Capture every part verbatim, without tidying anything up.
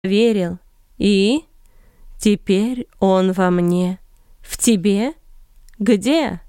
верил. И теперь он во мне. В тебе? Где?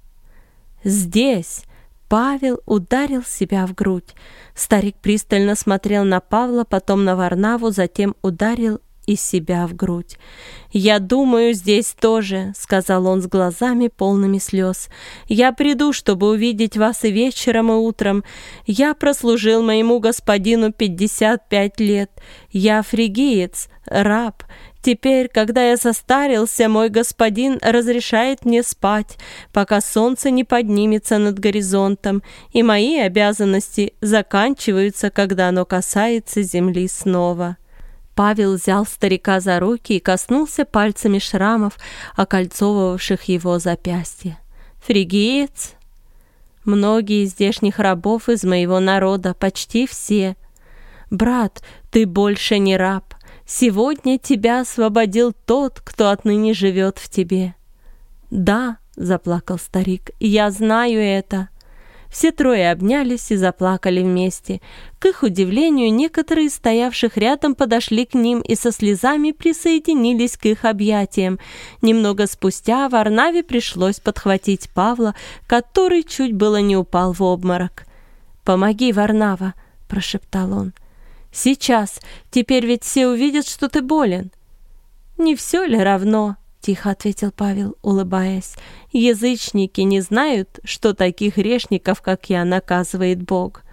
Здесь. Павел ударил себя в грудь. Старик пристально смотрел на Павла, потом на Варнаву, затем ударил и себя в грудь. «Я думаю, здесь тоже», — сказал он с глазами полными слез. «Я приду, чтобы увидеть вас и вечером, и утром. Я прослужил моему господину пятьдесят пять лет. Я фригиец, раб. Теперь, когда я состарился, мой господин разрешает мне спать, пока солнце не поднимется над горизонтом, и мои обязанности заканчиваются, когда оно касается земли снова». Павел взял старика за руки и коснулся пальцами шрамов, окольцовывавших его запястье. «Фригиец? Многие из здешних рабов из моего народа, почти все. Брат, ты больше не раб. Сегодня тебя освободил тот, кто отныне живет в тебе». «Да», — заплакал старик, — «я знаю это». Все трое обнялись и заплакали вместе. К их удивлению, некоторые из стоявших рядом подошли к ним и со слезами присоединились к их объятиям. Немного спустя Варнаве пришлось подхватить Павла, который чуть было не упал в обморок. «Помоги, Варнава», — прошептал он. «Сейчас. Теперь ведь все увидят, что ты болен». «Не все ли равно?» — тихо ответил Павел, улыбаясь. «Язычники не знают, что таких грешников, как я, наказывает Бог».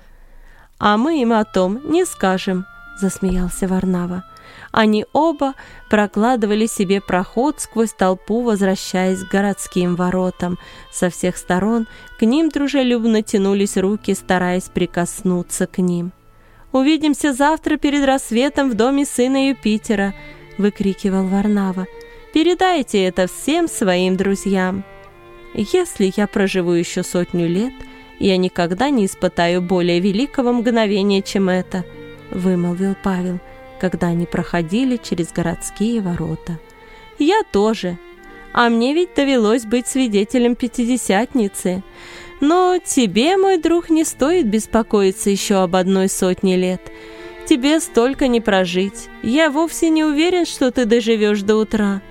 «А мы им о том не скажем», — засмеялся Варнава. Они оба прокладывали себе проход сквозь толпу, возвращаясь к городским воротам. Со всех сторон к ним дружелюбно тянулись руки, стараясь прикоснуться к ним. «Увидимся завтра перед рассветом в доме сына Юпитера», — выкрикивал Варнава. «Передайте это всем своим друзьям. Если я проживу еще сотню лет, я никогда не испытаю более великого мгновения, чем это», — вымолвил Павел, когда они проходили через городские ворота. «Я тоже. А мне ведь довелось быть свидетелем Пятидесятницы. Но тебе, мой друг, не стоит беспокоиться еще об одной сотне лет. Тебе столько не прожить. Я вовсе не уверен, что ты доживешь до утра.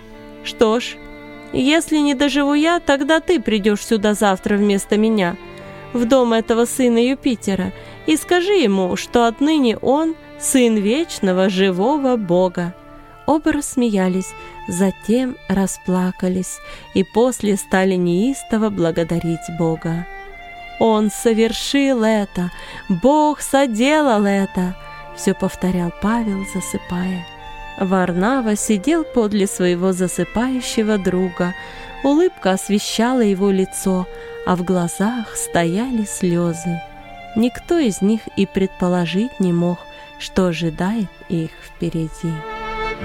Что ж, если не доживу я, тогда ты придешь сюда завтра вместо меня, в дом этого сына Юпитера, и скажи ему, что отныне он сын вечного живого Бога». Оба рассмеялись, затем расплакались и после стали неистово благодарить Бога. «Он совершил это! Бог соделал это!» — все повторял Павел, засыпая. Варнава сидел подле своего засыпающего друга. Улыбка освещала его лицо, а в глазах стояли слезы. Никто из них и предположить не мог, что ожидает их впереди.